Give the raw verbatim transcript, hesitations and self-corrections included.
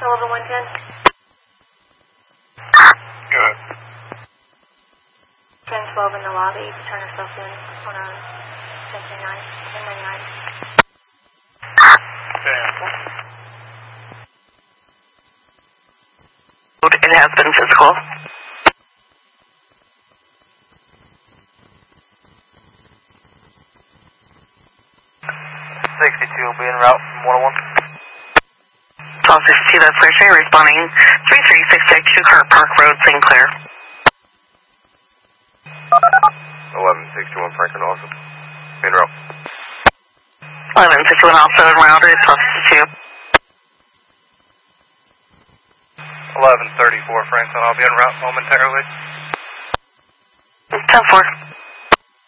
eleven one ten. Good. ten twelve in the lobby. Turn yourself in on a ten ninety-nine. ten ninety-nine. It has been physical. sixty-two will be en route from one oh one. twelve sixty-two, that's Thursday, responding three three six eight two Hart Park Road, Saint Clair. eleven sixty-one Franklin also. En route. eleven sixty-one also en route, twelve sixty-two. eleven thirty-four Franklin, I'll be en route momentarily. ten four.